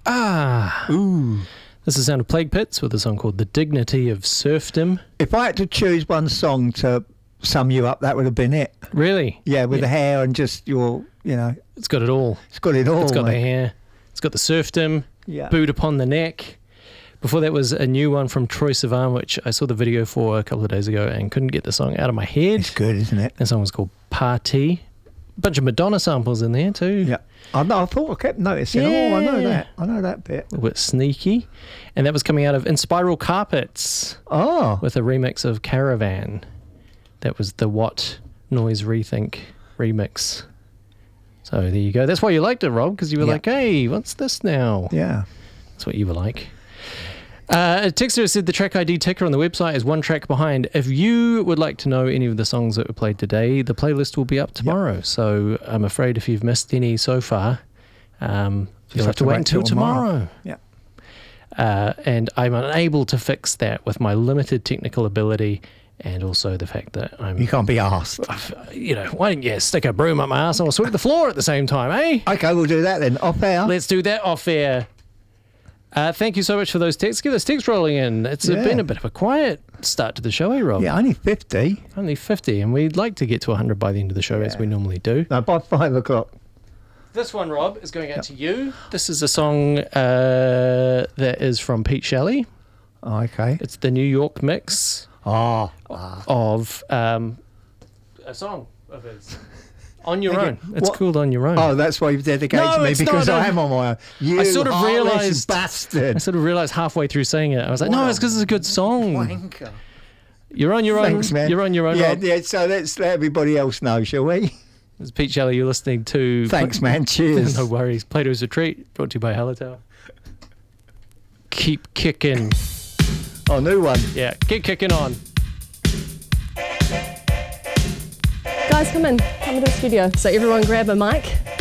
Ooh. This is the sound of Plague Pits with a song called The Dignity of Serfdom. If I had to choose one song to sum you up, that would have been it. Really? Yeah, with the hair and just your, It's got it all. It's got it all. It's got mate. the hair. It's got the serfdom. Yeah. Boot upon the neck. Before that was a new one from Troye Sivan, which I saw the video for a couple of days ago and couldn't get the song out of my head. It's good, isn't it? That song was called Party. Bunch of Madonna samples in there too. Yeah. I thought I kept noticing. Yeah. Oh, I know that. I know that bit. A bit sneaky. And that was coming out of In Spiral Carpets Oh. with a remix of Caravan. That was the What Noise Rethink remix. So there you go. That's why you liked it, Rob, because you were like, hey, what's this now? Yeah. That's what you were like. A texter said the track ID ticker on the website is one track behind. If you would like to know any of the songs that were played today, the playlist will be up tomorrow. Yep. So I'm afraid if you've missed any so far, you'll have to wait until tomorrow. Yeah. And I'm unable to fix that with my limited technical ability and also the fact that You can't be asked. Why don't you stick a broom up my ass and I'll sweep the floor at the same time, eh? Okay, we'll do that then. Off air. Let's do that off air. Thank you so much for those texts. Give us text rolling in. It's been a bit of a quiet start to the show, eh, Rob? Yeah, only 50. Only 50, and we'd like to get to 100 by the end of the show, as we normally do. No, by 5 o'clock. This one, Rob, is going out to you. This is a song that is from Pete Shelley. Oh, okay. It's the New York mix of a song of his. On Your Own. It's called On Your Own. Oh, that's why you've dedicated me, because I am on my own. You I sort of realised bastard. I sort of realised halfway through saying it. I was like, no, it's because it's a good song. Wanker. You're on your own. Thanks, man. You're on your own. Yeah, Rob. yeah. So let's let everybody else know, shall we? It's Pete Shelley. You're listening to. Thanks, man. Cheers. No worries. Plato's Retreat, brought to you by Hallertau. Keep kicking. Oh, new one. Yeah, keep kicking on. Guys, come into the studio. So everyone grab a mic.